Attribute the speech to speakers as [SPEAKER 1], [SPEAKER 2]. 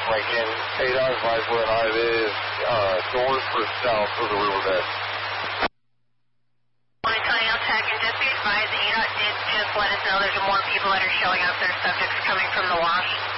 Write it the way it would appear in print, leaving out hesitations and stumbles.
[SPEAKER 1] Lincoln. ADOT advised where it is north or south of the riverbed.
[SPEAKER 2] Antonio Tech, and just be advised, ADOT did just let us know there's more people that are showing up. There's subjects coming from the wash.